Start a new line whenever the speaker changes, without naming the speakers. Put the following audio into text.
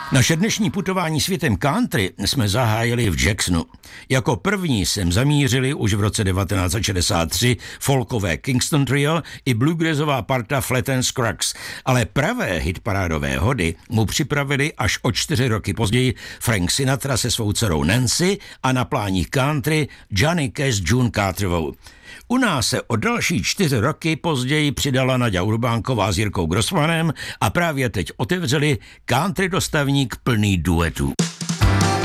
Naše dnešní putování světem country jsme zahájili v Jacksonu. Jako první sem zamířili už v roce 1963 folkové Kingston Trio i bluegrassová parta Flatt & Scruggs, ale pravé hitparádové hody mu připravili až o 4 roky později Frank Sinatra se svou dcerou Nancy a na pláních country Johnny Cash s June Carterovou. U nás se o další 4 roky později přidala Naďa Urbánková s Jirkou Grossmanem a právě teď otevřeli country dostavník plný duetů.